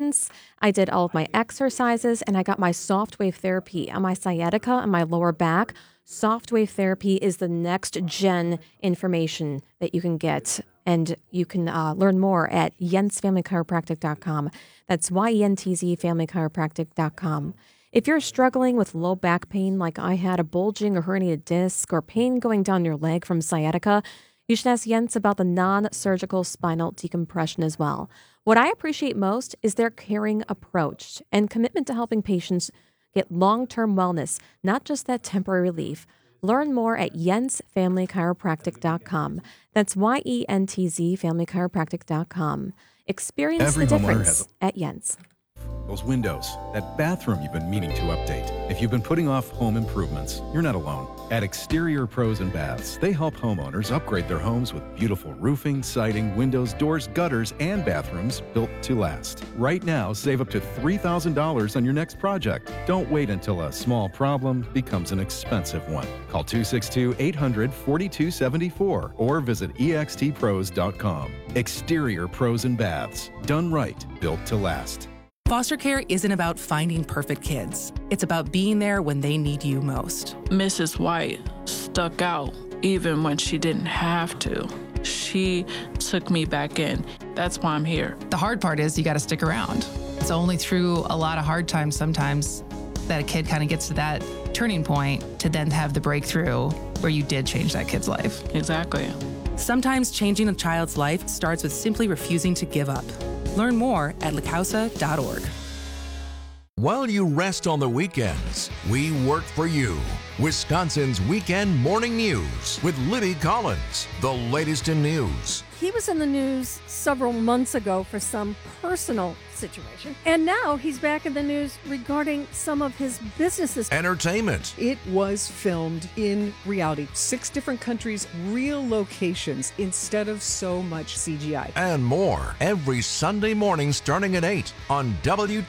supplements. I did all of my exercises, and I got my soft wave therapy on my sciatica and my lower back. Soft wave therapy is the next gen information that you can get. And you can learn more at yentzfamilychiropractic.com. That's YENTZfamilychiropractic.com. If you're struggling with low back pain like I had, a bulging or herniated disc, or pain going down your leg from sciatica, you should ask Jens about the non-surgical spinal decompression as well. What I appreciate most is their caring approach and commitment to helping patients get long-term wellness, not just that temporary relief. Learn more at yentzfamilychiropractic.com. That's YENTZfamilychiropractic.com. Experience Every the homeowner difference at Jens. Those windows, that bathroom you've been meaning to update. If you've been putting off home improvements, you're not alone. At Exterior Pros and Baths, they help homeowners upgrade their homes with beautiful roofing, siding, windows, doors, gutters, and bathrooms built to last. Right now, save up to $3,000 on your next project. Don't wait until a small problem becomes an expensive one. Call 262-800-4274 or visit extpros.com. Exterior Pros and Baths. Done right, built to last. Foster care isn't about finding perfect kids. It's about being there when they need you most. Mrs. White stuck out even when she didn't have to. She took me back in. That's why I'm here. The hard part is you got to stick around. It's only through a lot of hard times sometimes that a kid kind of gets to that turning point to then have the breakthrough where you did change that kid's life. Exactly. Sometimes changing a child's life starts with simply refusing to give up. Learn more at lacausa.org. While you rest on the weekends, we work for you. Wisconsin's Weekend Morning News with Libby Collins. The latest in news. He was in the news several months ago for some personal situation, and now he's back in the news regarding some of his businesses. Entertainment. It was filmed in reality. 6 different countries, real locations, instead of so much CGI. And more every Sunday morning starting at 8 on WTMJ.